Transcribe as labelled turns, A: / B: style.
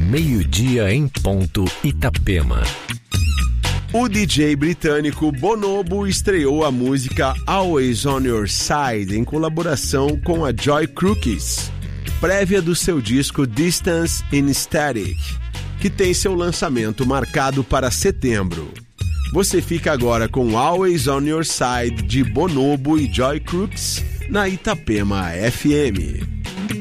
A: meio-dia em ponto, Itapema.
B: O DJ britânico Bonobo estreou a música Always On Your Side em colaboração com a Joy Crookies, prévia do seu disco Distance in Static, que tem seu lançamento marcado para setembro. Você fica agora com Always On Your Side de Bonobo e Joy Crookies na Itapema FM.